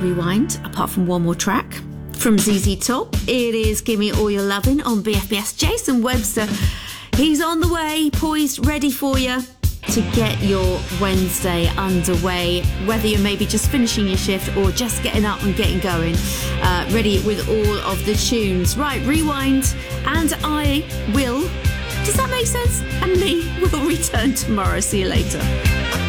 Rewind, apart from one more track. From ZZ Top, it is Give Me All Your Lovin' on BFBS. Jason Webster, he's on the way, poised, ready for you to get your Wednesday underway, whether you're maybe just finishing your shift or just getting up and getting going, ready with all of the tunes. Right, Rewind, and I will, does that make sense? And me will return tomorrow. See you later.